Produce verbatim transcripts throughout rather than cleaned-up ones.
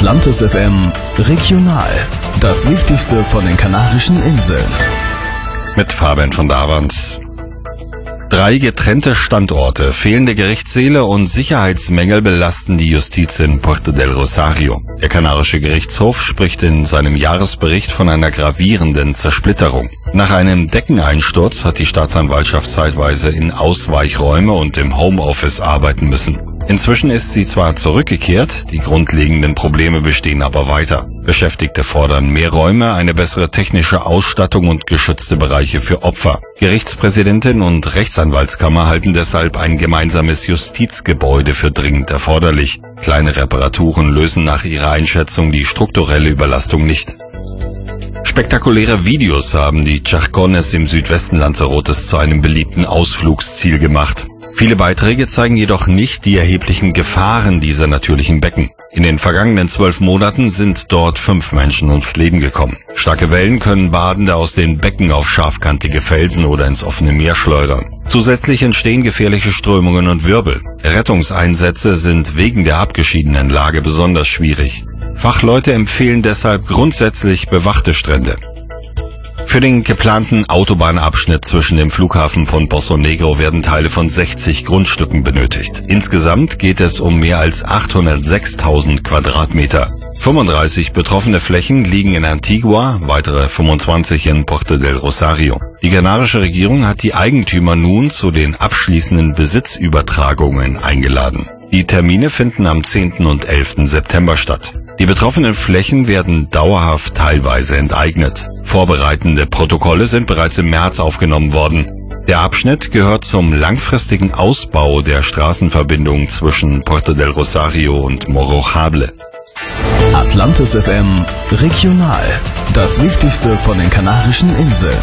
Atlantis F M Regional. Das Wichtigste von den Kanarischen Inseln. Mit Fabian von Davant. Drei getrennte Standorte, fehlende Gerichtssäle und Sicherheitsmängel belasten die Justiz in Puerto del Rosario. Der kanarische Gerichtshof spricht in seinem Jahresbericht von einer gravierenden Zersplitterung. Nach einem Deckeneinsturz hat die Staatsanwaltschaft zeitweise in Ausweichräume und im Homeoffice arbeiten müssen. Inzwischen ist sie zwar zurückgekehrt, die grundlegenden Probleme bestehen aber weiter. Beschäftigte fordern mehr Räume, eine bessere technische Ausstattung und geschützte Bereiche für Opfer. Gerichtspräsidentin und Rechtsanwaltskammer halten deshalb ein gemeinsames Justizgebäude für dringend erforderlich. Kleine Reparaturen lösen nach ihrer Einschätzung die strukturelle Überlastung nicht. Spektakuläre Videos haben die Charcones im Südwesten Lanzarotes zu einem beliebten Ausflugsziel gemacht. Viele Beiträge zeigen jedoch nicht die erheblichen Gefahren dieser natürlichen Becken. In den vergangenen zwölf Monaten sind dort fünf Menschen ums Leben gekommen. Starke Wellen können Badende aus den Becken auf scharfkantige Felsen oder ins offene Meer schleudern. Zusätzlich entstehen gefährliche Strömungen und Wirbel. Rettungseinsätze sind wegen der abgeschiedenen Lage besonders schwierig. Fachleute empfehlen deshalb grundsätzlich bewachte Strände. Für den geplanten Autobahnabschnitt zwischen dem Flughafen von Pozo Negro werden Teile von sechzig Grundstücken benötigt. Insgesamt geht es um mehr als achthundertsechstausend Quadratmeter. fünfunddreißig betroffene Flächen liegen in Antigua, weitere fünfundzwanzig in Puerto del Rosario. Die kanarische Regierung hat die Eigentümer nun zu den abschließenden Besitzübertragungen eingeladen. Die Termine finden am zehnten und elften September statt. Die betroffenen Flächen werden dauerhaft teilweise enteignet. Vorbereitende Protokolle sind bereits im März aufgenommen worden. Der Abschnitt gehört zum langfristigen Ausbau der Straßenverbindung zwischen Puerto del Rosario und Morro-Jable. Atlantis F M Regional. Das Wichtigste von den Kanarischen Inseln.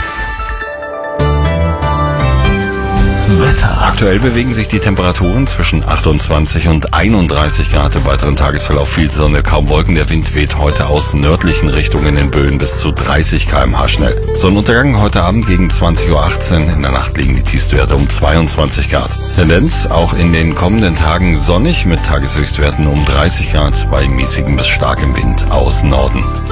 Wetter. Aktuell bewegen sich die Temperaturen zwischen achtundzwanzig und einunddreißig Grad. Im weiteren Tagesverlauf viel Sonne, kaum Wolken. Der Wind weht heute aus nördlichen Richtungen in Böen bis zu dreißig Kilometer pro Stunde schnell. Sonnenuntergang heute Abend gegen zwanzig Uhr achtzehn. In der Nacht liegen die Tiefstwerte um zweiundzwanzig Grad. Tendenz auch in den kommenden Tagen sonnig mit Tageshöchstwerten um dreißig Grad bei mäßigem bis starkem Wind aus Norden.